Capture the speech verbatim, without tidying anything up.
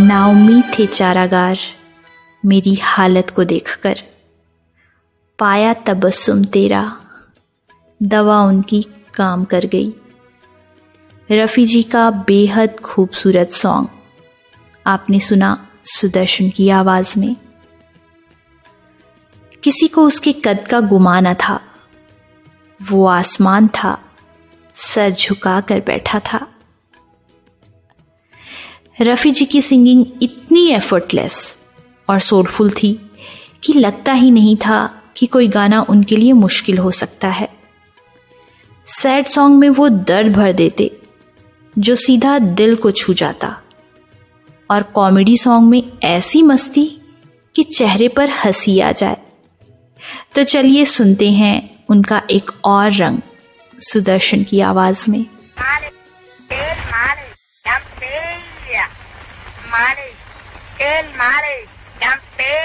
नाउम्मीद थे चारागार मेरी हालत को देखकर, पाया तबस्सुम तेरा, दवा उनकी काम कर गई। रफ़ी जी का बेहद खूबसूरत सॉन्ग आपने सुना सुदर्शन की आवाज में। किसी को उसके कद का गुमान न था, वो आसमान था, सर झुका कर बैठा था। रफ़ी जी की सिंगिंग इतनी एफर्टलेस और सोलफुल थी कि लगता ही नहीं था कि कोई गाना उनके लिए मुश्किल हो सकता है। सैड सॉन्ग में वो दर्द भर देते जो सीधा दिल को छू जाता, और कॉमेडी सॉन्ग में ऐसी मस्ती कि चेहरे पर हंसी आ जाए। तो चलिए सुनते हैं उनका एक और रंग सुदर्शन की आवाज में। Mare, el mare, campeia.